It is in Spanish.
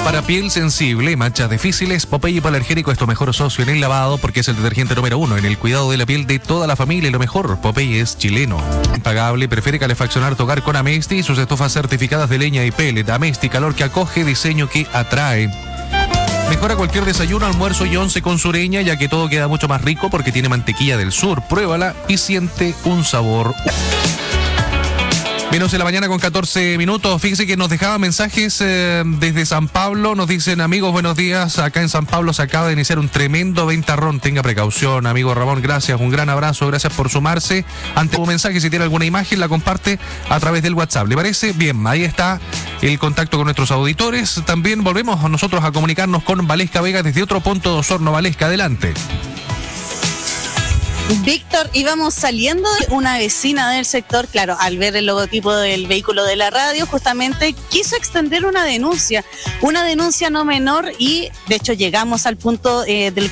Para piel sensible y manchas difíciles, Popeye Hipoalergénico es tu mejor socio en el lavado porque es el detergente número 1 en el cuidado de la piel de toda la familia y lo mejor, Popeye es chileno. Impagable, prefiere calefaccionar tu hogar con Amesti y sus estufas certificadas de leña y pellet. Amesti, calor que acoge, diseño que atrae. Mejora cualquier desayuno, almuerzo y once con Sureña, ya que todo queda mucho más rico porque tiene mantequilla del sur. Pruébala y siente un sabor. Menos en la mañana con 14 minutos. Fíjense que nos dejaban mensajes desde San Pablo. Nos dicen, amigos, buenos días. Acá en San Pablo se acaba de iniciar un tremendo ventarrón. Tenga precaución, amigo Ramón. Gracias, un gran abrazo. Gracias por sumarse. Ante un mensaje, si tiene alguna imagen, la comparte a través del WhatsApp. ¿Le parece? Bien, ahí está el contacto con nuestros auditores. También volvemos nosotros a comunicarnos con Valesca Vega desde otro punto de Osorno. Valesca, adelante. Víctor, íbamos saliendo de una vecina del sector, claro, al ver el logotipo del vehículo de la radio, justamente quiso extender una denuncia no menor y de hecho llegamos al punto del